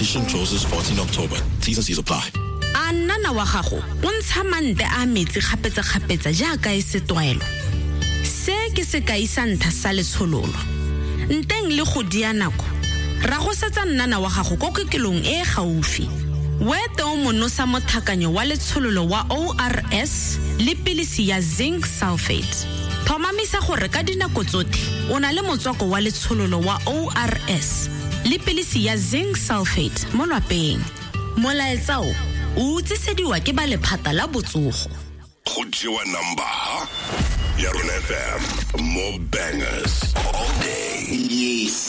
Admission closes 14 October. T's and C's apply. A nnana wa gago o ntsha mante a metsi kgapetsa jaaka e se tlwaelo. Se ke sekai sa ntlha sa letshololo. Nteng le go dia nako. Ra go setsa nnana wa gago ko kokelong e gaufi. Wete o monosa mothakanyo wa letshololo wa ORS le pilisi ya zinc sulfate. Thomamisa gore ka dinako tsotlhe o na le motswako wa letshololo wa ORS le pilisi ya zinc sulfate mo lapeng. Molaetsa o utsisediwa ke ba lephata la botsogo. Go jewa number ya Rona FM, more bangers all day. Yes.